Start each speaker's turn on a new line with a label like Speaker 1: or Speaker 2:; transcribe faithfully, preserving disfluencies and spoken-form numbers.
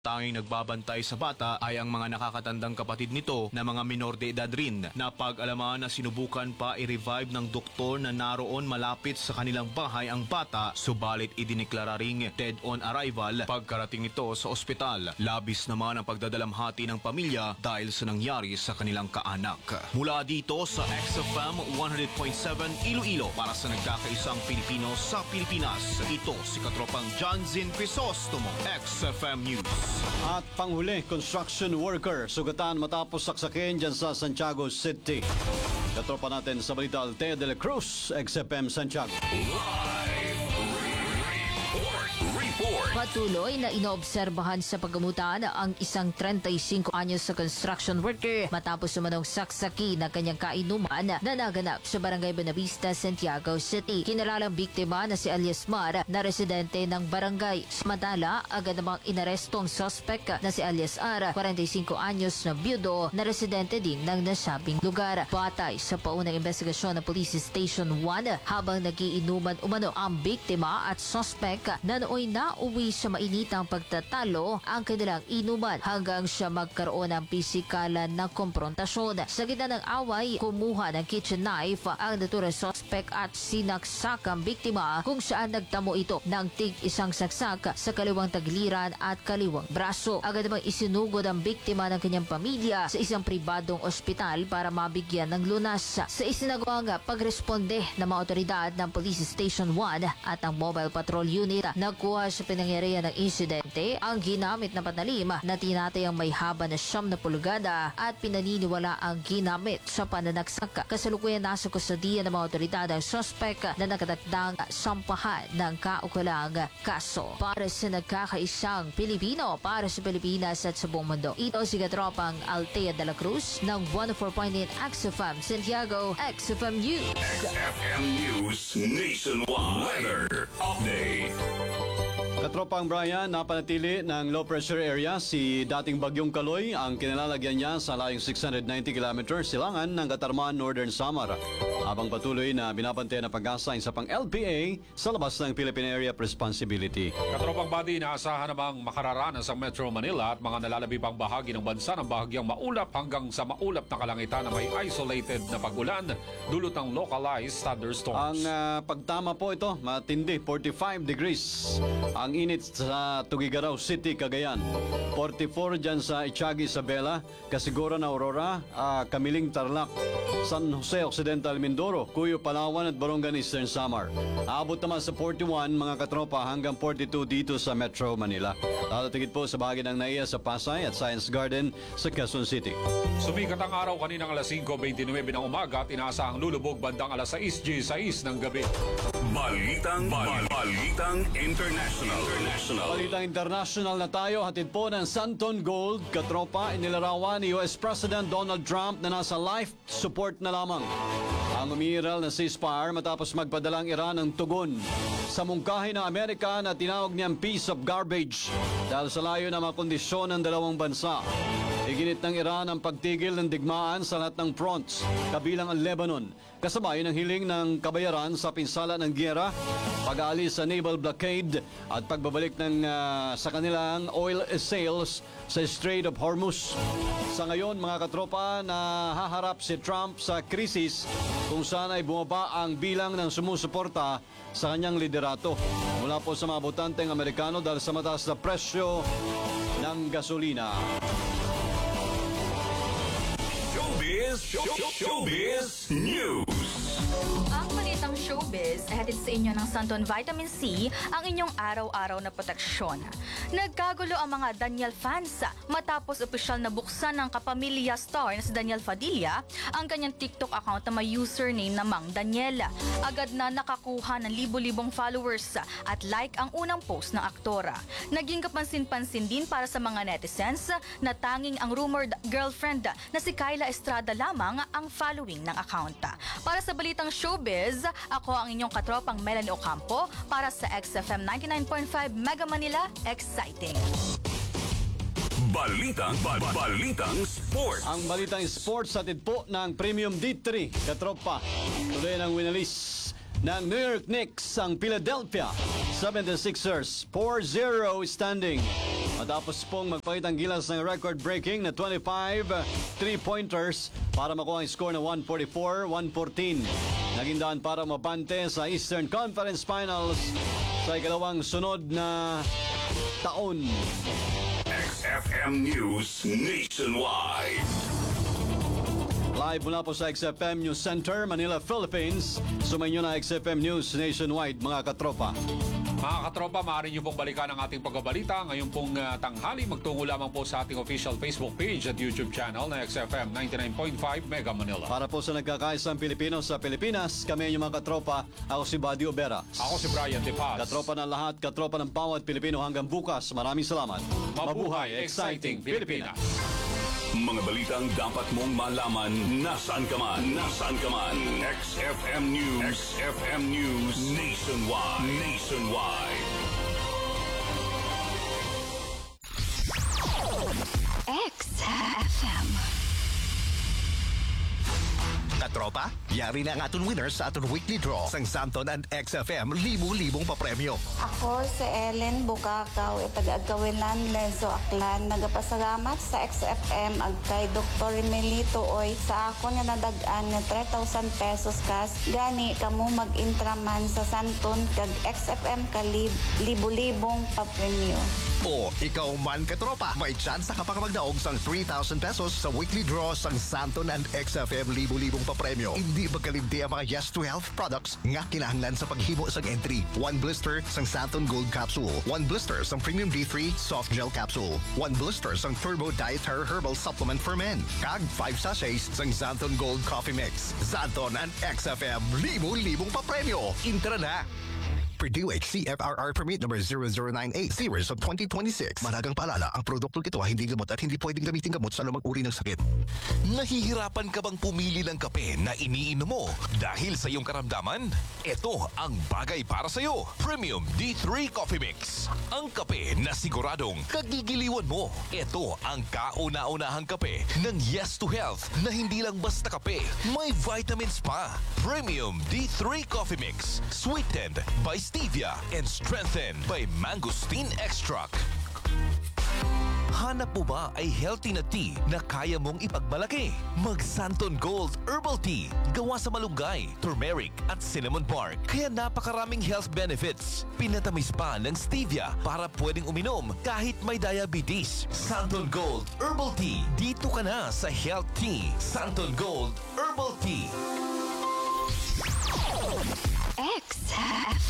Speaker 1: Tanging nagbabantay sa bata ay ang mga nakakatandang kapatid nito na mga minor de edad rin na pag-alaman na sinubukan pa i-revive ng doktor na naroon malapit sa kanilang bahay ang bata, subalit idiniklara ring dead on arrival pagkarating ito sa ospital. Labis naman ang pagdadalamhati ng pamilya dahil sa nangyari sa kanilang kaanak. Mula dito sa X F M one hundred point seven Iloilo para sa nagkakaisang Pilipino sa Pilipinas, ito si Katropang John Zin Crisostomo, X F M News.
Speaker 2: At panghuli, construction worker sugatan matapos saksakin dyan sa Santiago City. Katropa natin sa balita, Altea de la Cruz, X F M Santiago.
Speaker 3: Patuloy na inoobserbahan sa paggamutan ang isang thirty-five anyos sa construction worker matapos sumanong saksaki na kanyang kainuman na naganap sa Barangay Buenavista, Santiago City. Kinalalang biktima na si alias Mar na residente ng barangay. Samantala, agad namang inaresto ang suspect na si alias R, forty-five anyos na byudo na residente din ng nasabing lugar. Batay sa paunang investigasyon ng Police Station one, habang nagiinuman umano ang biktima at suspect na nooy nauwi sa mainitang pagtatalo ang kanilang inuman hanggang siya magkaroon ng pisikalan na komprontasyon. Sa gitna ng away, kumuha ng kitchen knife ang naturang suspect at sinaksak ang biktima kung saan nagtamo ito ng tig isang saksak sa kaliwang tagiliran at kaliwang braso. Agad namang isinugod ang biktima ng kanyang pamilya sa isang pribadong ospital para mabigyan ng lunas. Sa isinagawang pagresponde ng mga otoridad ng Police Station one at ang Mobile Patrol Unit, nagkuha sa pinangyarihan ng insidente ang ginamit na panalim na tinatayang may haba na siyam na pulgada at pinaniniwala ang ginamit sa pananaksak. Kasalukuyan nasa kusodiya ng mga otoridad ang suspect na nakatakdang sampahan ng kaukulang kaso. Para sa nagkakaisang Pilipino, para sa Pilipinas at sa buong mundo, ito si Katropang Altea de la Cruz ng one oh four point eight X F M Santiago, X F M News.
Speaker 4: X F M News Nationwide Weather Update.
Speaker 2: Katropang Brian, napanatili ng low pressure area si dating Bagyong Kaloy. Ang kinalalagyan niya sa layong six hundred ninety kilometers silangan ng Katarman, Northern Samar. Habang patuloy na binabantayan ng pag-asa sa pang L P A sa labas ng Philippine Area of Responsibility.
Speaker 5: Katropang body, inaasahan namang makararanas ang Metro Manila at mga nalalabibang bahagi ng bansa ng bahagyang maulap hanggang sa maulap na kalangitan na may isolated na pag-ulan dulot ng localized thunderstorms.
Speaker 2: Ang uh, pagtama po ito, matindi, forty-five degrees. Ang init sa Tugigaraw City, Cagayan. forty-four dyan sa Itiagi, Isabela, Kasiguran, Aurora, uh, Kamiling, Tarlac, San Jose Occidental, Mindoro, Cuyo, Palawan at Borongan, Eastern Samar. Aabot naman sa forty-one mga katropa hanggang forty-two dito sa Metro Manila. Tatatigit po sa bahagi ng Naiya sa Pasay at Science Garden sa Quezon City.
Speaker 5: Sumikat ang araw kaninang alas five twenty-nine ng umaga at inaasahang lulubog bandang alas six six ng gabi.
Speaker 4: Balitang, bal- Balitang International. International.
Speaker 2: Balitang international na tayo, hatid po ng Santon Gold. Katropa, inilarawan ni U S President Donald Trump na nasa life support na lamang ang umiiral na ceasefire matapos magpadalang Iran ng tugon sa mungkahi ng Amerika na tinawag niyang piece of garbage dahil sa layo na mga kondisyon ng dalawang bansa. Iginit ng Iran ang pagtigil ng digmaan sa lahat ng fronts, kabilang ang Lebanon, kasabay ng hiling ng kabayaran sa pinsala ng giyera, pag-aalis sa naval blockade at pagbabalik ng uh, sa kanilang oil sales sa Strait of Hormuz. Sa ngayon, mga katropa, na haharap si Trump sa krisis kung saan ay bumaba ang bilang ng sumusuporta sa kanyang liderato mula po sa mga botanteng Amerikano dahil sa mataas na presyo ng gasolina.
Speaker 4: Showbiz, show, Showbiz News.
Speaker 6: Ang balitang showbiz ay hatid sa inyo ng Santon Vitamin C, ang inyong araw-araw na proteksyon. Nagkagulo ang mga Daniel fans matapos opisyal na buksan ng kapamilya star na si Daniel Padilla ang kanyang TikTok account na may username na Mang Daniela. Agad na nakakuha ng libo-libong followers at like ang unang post ng aktora. Naging kapansin-pansin din para sa mga netizens na tanging ang rumored girlfriend na si Kyla Estrada lamang ang following ng account. Para sa balitang showbiz, ako ang inyong katropang Melanie Ocampo para sa X F M ninety-nine point five Mega Manila. Exciting!
Speaker 4: Balitang, bal- Balitang Sports.
Speaker 2: Ang balitang sports hatid po ng Premium D three, katropa. Tuloy ng winalis ng New York Knicks ang Philadelphia seventy-sixers, four zero standing. Matapos pong magpakitang gilas ng record-breaking na twenty-five three-pointers para makuha ang score na one forty-four one fourteen. Naging daan para mabante sa Eastern Conference Finals sa ikalawang sunod na taon.
Speaker 4: X F M News Nationwide.
Speaker 2: Live mula po sa X F M News Center, Manila, Philippines. Sumayin nyo na X F M News Nationwide, mga katropa.
Speaker 5: Mga katropa, maaari niyo pong balikan ang ating pagbabalita ngayon pong uh, tanghali. Magtungo lamang po sa ating official Facebook page at YouTube channel na X F M ninety-nine point five Mega Manila.
Speaker 2: Para po sa nagkakaisang Pilipino sa Pilipinas, kami yung mga katropa. Ako si Buddy Obera.
Speaker 5: Ako si Brian De Paz.
Speaker 2: Katropa ng lahat, katropa ng bawat Pilipino hanggang bukas. Maraming salamat.
Speaker 5: Mabuhay, exciting Pilipinas.
Speaker 4: Mga balitang dapat mong malaman nasaan ka man. Nasaan ka man. X F M News. X F M News Nationwide. Nationwide.
Speaker 7: X F M.
Speaker 8: Katropa, yari na ang aton winners sa aton weekly draw sang Santon and X F M libo-libong papremyo.
Speaker 9: Ako si Ellen Bukakaw, itag-agawilan Lezo Aklan. Nagapasalamat sa X F M ag kay Doktor Melito Oy sa ako nga nadagaan nga three thousand pesos kas. Gani kamo mag-intraman sa Santon kag X F M kalib libo-libong papremyo.
Speaker 8: O, ikaw man katropa, may tsansa ka pa magdaog sang three thousand pesos sa weekly draw sang Santon and X F M libo-libong papremyo. Hindi magkalimti ang mga Yes to Health products nga kinahanglan sa paghimo sang entry. One blister sang Santon Gold Capsule. One blister sang Premium D three Soft Gel Capsule. One blister sang Turbo Dietary Herbal Supplement for Men. Kag five sachets sang Santon Gold Coffee Mix. Santon and X F M libo-libong papremyo. Intra na! Purdue H C F R R Permit number zero zero nine eight series of twenty twenty-six. Managang paalala, ang produktong ito ay hindi gamot at hindi pwedeng gamitin gamot sa anumang uri ng sakit.
Speaker 10: Nahihirapan ka bang pumili ng kape na iniinom mo dahil sa iyong karamdaman? Ito ang bagay para sa iyo. Premium D three Coffee Mix. Ang kape na siguradong kagigiliwan mo. Ito ang kauna-unahang kape ng Yes to Health na hindi lang basta kape, may vitamins pa. Premium D three Coffee Mix. Sweetened by stevia and strengthened by mangosteen extract. Hanap mo ba ay healthy na tea na kaya mong ipagmalaki? Mag Santon Gold Herbal Tea. Gawa sa malunggay, turmeric at cinnamon bark. Kaya napakaraming health benefits. Pinatamis pa ng stevia para pwedeng uminom kahit may diabetes. Santon Gold Herbal Tea. Dito ka na sa Health Tea. Santon Gold Herbal Tea.
Speaker 7: X F